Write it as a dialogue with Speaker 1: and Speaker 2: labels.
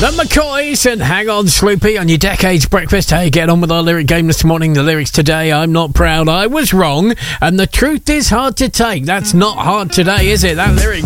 Speaker 1: The McCoys and Hang On Sloopy on your Decades Breakfast. How you get on with our lyric game this morning? The lyrics today: I'm not proud, I was wrong, and the truth is hard to take. That's not hard today, is it? That lyric